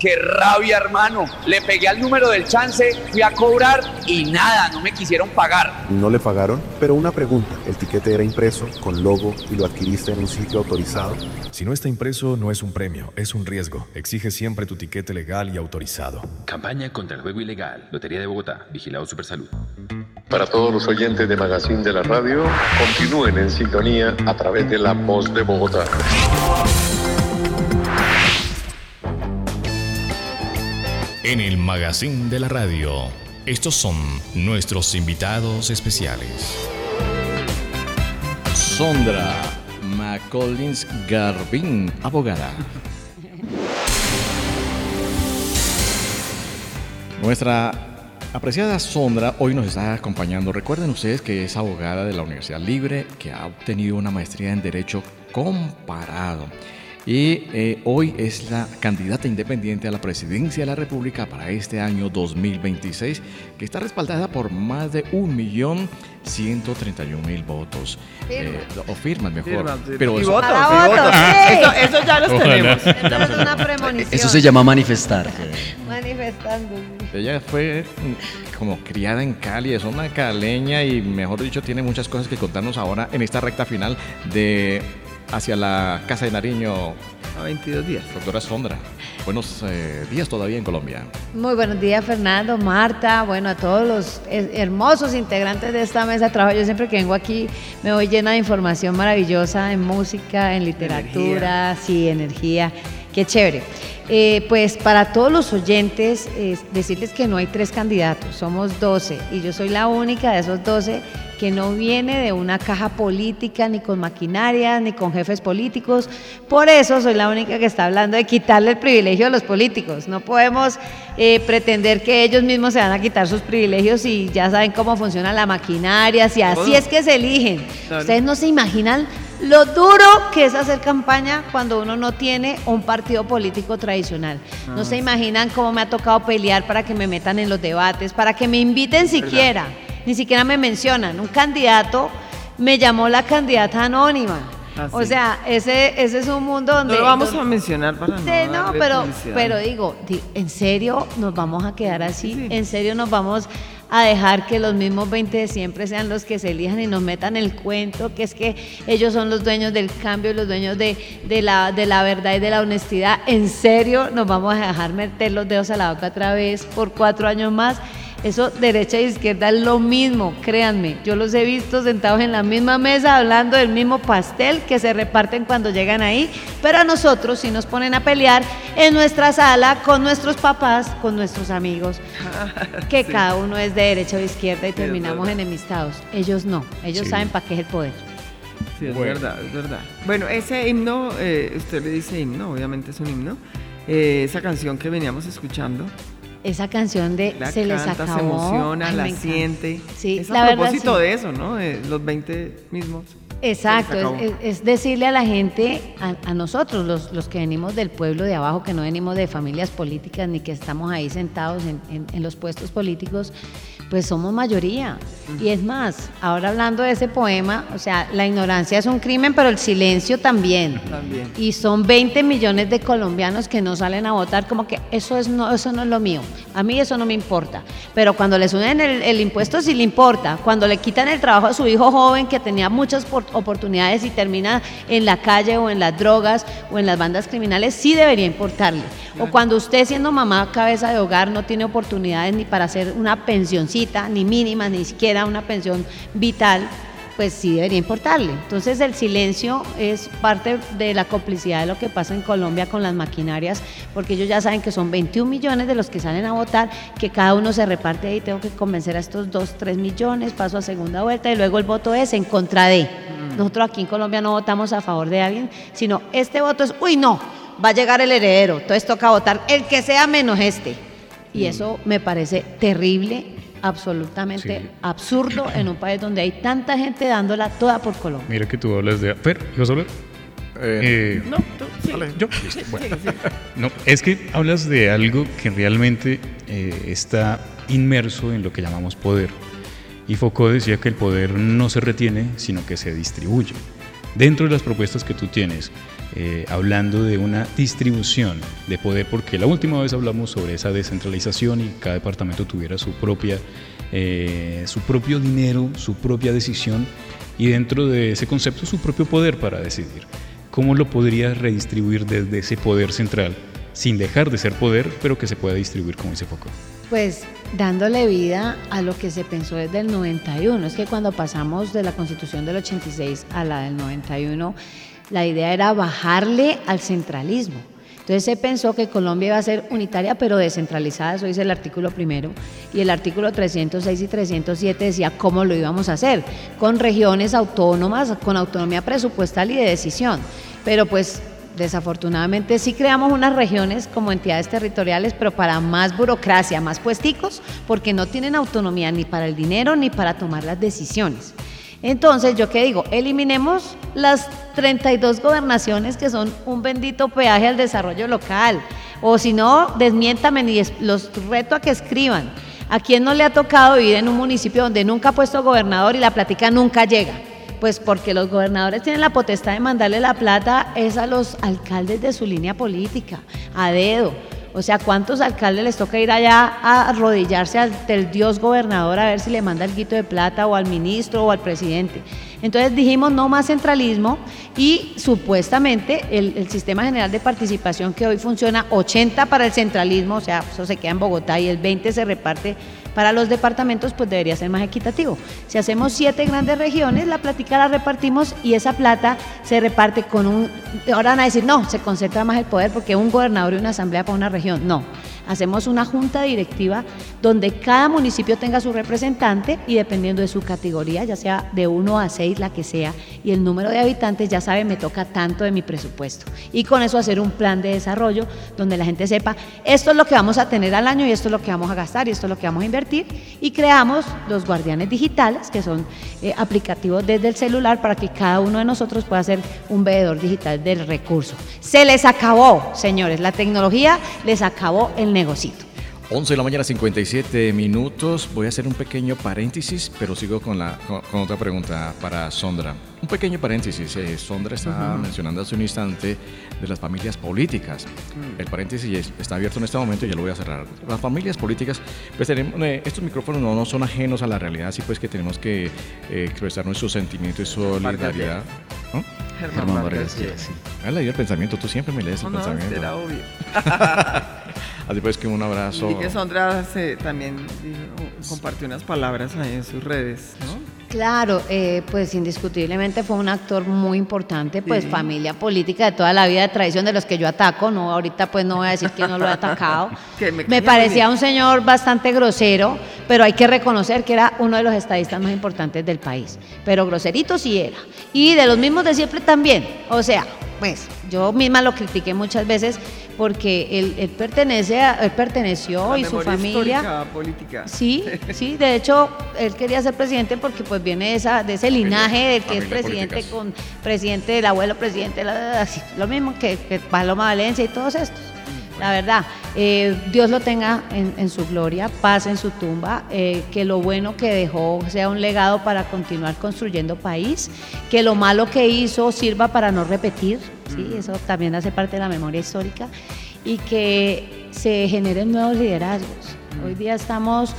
¡Qué rabia, hermano! Le pegué al número del chance, fui a cobrar y nada, no me quisieron pagar. No le pagaron, pero una pregunta. ¿El tiquete era impreso, con logo y lo adquiriste en un sitio autorizado? Si no está impreso, no es un premio, es un riesgo. Exige siempre tu tiquete legal y autorizado. Campaña contra el juego ilegal. Lotería de Bogotá. Vigilado Supersalud. Para todos los oyentes de Magazine de la Radio, continúen en sintonía a través de La Voz de Bogotá. En el Magazine de la Radio, estos son nuestros invitados especiales. Sondra McCollins Garbin, abogada. Nuestra apreciada Sondra hoy nos está acompañando. Recuerden ustedes que es abogada de la Universidad Libre, que ha obtenido una maestría en Derecho Comparado. Y hoy es la candidata independiente a la presidencia de la República para este año 2026, que está respaldada por más de 1.131.000 votos. O firmas mejor. Firmas, sí. Pero y eso, votos, Para y votos. votos, sí. Eso ya los tenemos. Entonces es una premonición. Eso se llama manifestar. Manifestando. ella fue como criada en Cali, es una caleña y mejor dicho tiene muchas cosas que contarnos ahora en esta recta final de hacia la Casa de Nariño. A 22 días. Doctora Sondra, buenos días todavía en Colombia. Muy buenos días, Fernando, Marta, bueno, a todos los hermosos integrantes de esta mesa de trabajo. Yo siempre que vengo aquí me voy llena de información maravillosa en música, en literatura, sí, energía. Qué chévere. Pues para todos los oyentes, decirles que no hay 3 candidatos, somos 12 y yo soy la única de esos 12 que no viene de una caja política, ni con maquinarias, ni con jefes políticos. Por eso soy la única que está hablando de quitarle el privilegio a los políticos. No podemos pretender que ellos mismos se van a quitar sus privilegios y ya saben cómo funciona la maquinaria, si así es que se eligen. Claro. Ustedes no se imaginan lo duro que es hacer campaña cuando uno no tiene un partido político tradicional. No se imaginan cómo me ha tocado pelear para que me metan en los debates, para que me inviten siquiera. Ni siquiera me mencionan. Un candidato me llamó la candidata anónima. O sea, ese es un mundo donde... No lo vamos a mencionar para no, pero digo, ¿en serio nos vamos a quedar así? Sí. ¿En serio nos vamos a dejar que los mismos 20 de siempre sean los que se elijan y nos metan el cuento, que es que ellos son los dueños del cambio, los dueños de la verdad y de la honestidad? ¿En serio nos vamos a dejar meter los dedos a la boca otra vez por 4 años más? Eso, derecha e izquierda, es lo mismo, créanme. Yo los he visto sentados en la misma mesa hablando del mismo pastel que se reparten cuando llegan ahí, pero a nosotros sí nos ponen a pelear en nuestra sala con nuestros papás, con nuestros amigos, que sí, cada uno es de derecha o de izquierda y terminamos enemistados. Ellos no, ellos saben para qué es el poder. Sí, es verdad, es verdad. Bueno, ese himno, usted le dice himno, obviamente es un himno. Esa canción que veníamos escuchando. Esa canción de la Se canta, les acabó. Se emociona, la siente. Sí, es a propósito sí, de eso, ¿no? Los 20 mismos. Exacto, es decirle a la gente, a nosotros, los que venimos del pueblo de abajo, que no venimos de familias políticas ni que estamos ahí sentados en los puestos políticos, pues somos mayoría. Y es más, ahora hablando de ese poema, o sea, la ignorancia es un crimen, pero el silencio también. Y son 20 millones de colombianos que no salen a votar, como que eso no es lo mío. A mí eso no me importa. Pero cuando le suben el impuesto sí le importa. Cuando le quitan el trabajo a su hijo joven que tenía muchas oportunidades y termina en la calle o en las drogas o en las bandas criminales, sí debería importarle. O cuando usted, siendo mamá cabeza de hogar, no tiene oportunidades ni para hacer una pensioncita, ni mínima, ni siquiera una pensión vital, pues sí debería importarle. Entonces el silencio es parte de la complicidad de lo que pasa en Colombia con las maquinarias, porque ellos ya saben que son 21 millones de los que salen a votar, que cada uno se reparte ahí, tengo que convencer a estos 2, 3 millones, paso a segunda vuelta y luego el voto es en contra de. Nosotros aquí en Colombia no votamos a favor de alguien, sino este voto es, uy no, va a llegar el heredero, entonces toca votar el que sea menos este. Y eso me parece terrible, absolutamente absurdo en un país donde hay tanta gente dándola toda por Colombia. Mira que tú hablas de... Fer, ¿ibas a hablar? No, tú, sí. ¿Yo? Listo, bueno. No, es que hablas de algo que realmente está inmerso en lo que llamamos poder. Y Foucault decía que el poder no se retiene, sino que se distribuye. Dentro de las propuestas que tú tienes, hablando de una distribución de poder, porque la última vez hablamos sobre esa descentralización y cada departamento tuviera su propio dinero, su propia decisión y dentro de ese concepto su propio poder para decidir. ¿Cómo lo podrías redistribuir desde ese poder central sin dejar de ser poder, pero que se pueda distribuir como ese foco? Pues dándole vida a lo que se pensó desde el 91. Es que cuando pasamos de la Constitución del 86 a la del 91, la idea era bajarle al centralismo. Entonces se pensó que Colombia iba a ser unitaria pero descentralizada, eso dice el artículo primero, y el artículo 306 y 307 decía cómo lo íbamos a hacer, con regiones autónomas, con autonomía presupuestal y de decisión. Pero pues desafortunadamente sí creamos unas regiones como entidades territoriales, pero para más burocracia, más puesticos, porque no tienen autonomía ni para el dinero ni para tomar las decisiones. Entonces, ¿yo qué digo? Eliminemos las 32 gobernaciones que son un bendito peaje al desarrollo local. O si no, desmiéntame y los reto a que escriban. ¿A quién no le ha tocado vivir en un municipio donde nunca ha puesto gobernador y la plática nunca llega? Pues porque los gobernadores tienen la potestad de mandarle la plata es a los alcaldes de su línea política, a dedo. O sea, ¿cuántos alcaldes les toca ir allá a arrodillarse ante el Dios gobernador a ver si le manda el guito de plata o al ministro o al presidente? Entonces dijimos no más centralismo y supuestamente el Sistema General de Participación que hoy funciona 80 para el centralismo, o sea, eso se queda en Bogotá y el 20 se reparte para los departamentos, pues debería ser más equitativo. Si hacemos 7 grandes regiones, la plática la repartimos y esa plata se reparte con un... Ahora van a decir, no, se concentra más el poder porque un gobernador y una asamblea para una región. No, hacemos una junta directiva donde cada municipio tenga su representante y dependiendo de su categoría, ya sea de 1 a 6, la que sea, y el número de habitantes, ya sabe, me toca tanto de mi presupuesto. Y con eso hacer un plan de desarrollo donde la gente sepa, esto es lo que vamos a tener al año y esto es lo que vamos a gastar y esto es lo que vamos a invertir. Y creamos los guardianes digitales, que son aplicativos desde el celular para que cada uno de nosotros pueda ser un veedor digital del recurso. Se les acabó, señores, la tecnología les acabó el negocito. 11 de la mañana, 57 minutos. Voy a hacer un pequeño paréntesis, pero sigo con otra pregunta para Sondra. Un pequeño paréntesis. Sondra estaba mencionando hace un instante de las familias políticas. El paréntesis está abierto en este momento y ya lo voy a cerrar. Las familias políticas, pues tenemos, estos micrófonos no son ajenos a la realidad, así pues que tenemos que expresar nuestro sentimiento y solidaridad. ¿No? Germán Vargas. Sí. Leí el pensamiento, tú siempre me lees el pensamiento. Era obvio. Así pues que un abrazo. Y que Sondra también compartió unas palabras ahí en sus redes, ¿no? Claro, pues indiscutiblemente fue un actor muy importante, pues familia política de toda la vida de tradición de los que yo ataco, no, ahorita pues no voy a decir que no lo he atacado. Me parecía un señor bastante grosero, pero hay que reconocer que era uno de los estadistas más importantes del país, pero groserito sí era, y de los mismos de siempre también, o sea, pues yo misma lo critiqué muchas veces porque él perteneció y su familia política. Sí, de hecho él quería ser presidente porque pues viene de ese linaje del que es presidente políticas. Con presidente, el abuelo presidente, lo mismo que Paloma Valencia y todos estos. La verdad, Dios lo tenga en su gloria, paz en su tumba, que lo bueno que dejó sea un legado para continuar construyendo país, que lo malo que hizo sirva para no repetir, ¿sí? Eso también hace parte de la memoria histórica, y que se generen nuevos liderazgos. Hoy día estamos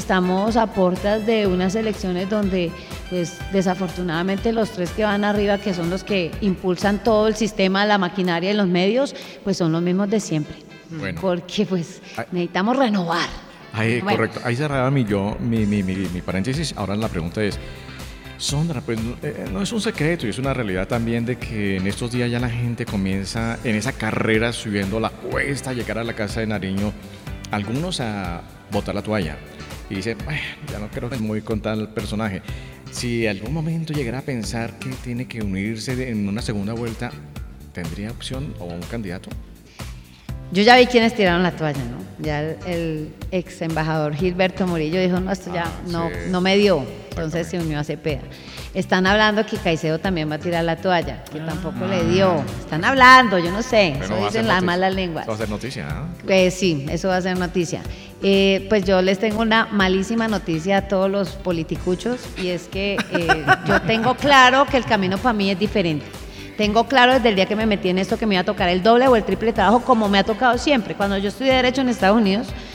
a puertas de unas elecciones donde, pues, desafortunadamente los 3 que van arriba, que son los que impulsan todo el sistema, la maquinaria y los medios, pues son los mismos de siempre. Bueno. Porque pues necesitamos renovar. Correcto. Ahí cerraba mi paréntesis. Ahora la pregunta es, Sondra, pues no es un secreto y es una realidad también de que en estos días ya la gente comienza en esa carrera subiendo la cuesta a llegar a la Casa de Nariño, algunos a botar la toalla y dicen, ya no quiero muy con tal personaje. Si algún momento llegara a pensar que tiene que unirse en una segunda vuelta, ¿tendría opción o un candidato? Yo ya vi quienes tiraron la toalla, ¿no? Ya el ex embajador Gilberto Murillo dijo, no, esto ya no me dio. entonces se unió a Cepeda. Están hablando que Caicedo también va a tirar la toalla, que tampoco le dio. Están hablando, yo no sé, Bueno, eso dicen las malas lenguas. Eso va a ser noticia, ¿no? Pues sí, eso va a ser noticia. Pues yo les tengo una malísima noticia a todos los politicuchos, y es que yo tengo claro que el camino para mí es diferente. Tengo claro desde el día que me metí en esto que me iba a tocar el doble o el triple trabajo, como me ha tocado siempre. Cuando yo estudié Derecho en Estados Unidos,